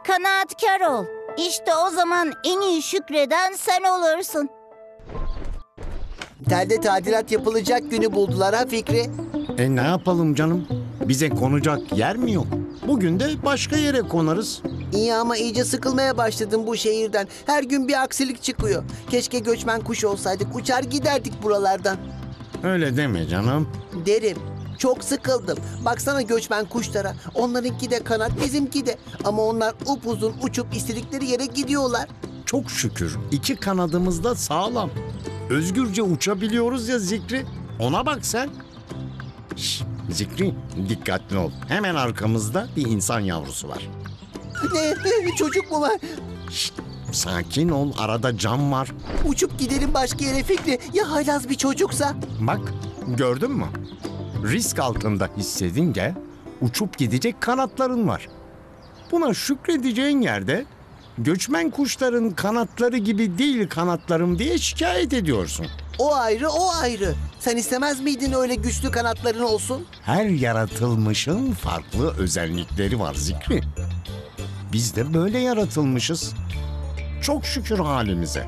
Kanaatkar ol. İşte o zaman en iyi şükreden sen olursun. Telde tadilat yapılacak günü buldular ha Fikri. Ne yapalım canım? Bize konacak yer mi yok? Bugün de başka yere konarız. İyi ama iyice sıkılmaya başladım bu şehirden. Her gün bir aksilik çıkıyor. Keşke göçmen kuş olsaydık, uçar giderdik buralardan. Öyle deme canım. Derim. Çok sıkıldım. Baksana göçmen kuşlara. Onlarınki de kanat, bizimki de. Ama onlar upuzun uçup istedikleri yere gidiyorlar. Çok şükür iki kanadımız da sağlam. Özgürce uçabiliyoruz ya Zikri. Ona bak sen. Şş, Zikri dikkatli ol. Hemen arkamızda bir insan yavrusu var. Ne? Çocuk mu var? Şşt, sakin ol, arada cam var. Uçup gidelim başka yere Fikri. Ya haylaz bir çocuksa? Bak, gördün mü? Risk altında hissedince uçup gidecek kanatların var. Buna şükredeceğin yerde göçmen kuşların kanatları gibi değil kanatlarım diye şikayet ediyorsun. O ayrı, o ayrı. Sen istemez miydin öyle güçlü kanatların olsun? Her yaratılmışın farklı özellikleri var Zikri. Biz de böyle yaratılmışız. Çok şükür halimize.